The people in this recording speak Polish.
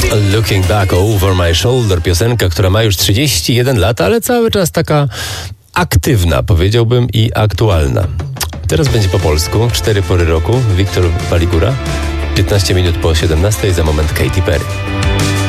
Looking Back Over My Shoulder, piosenka, która ma już 31 lat, ale cały czas taka aktywna, powiedziałbym, i aktualna. Teraz będzie po polsku, 4 pory roku, Wiktor Waligura, 15 minut po 17, za moment Katy Perry.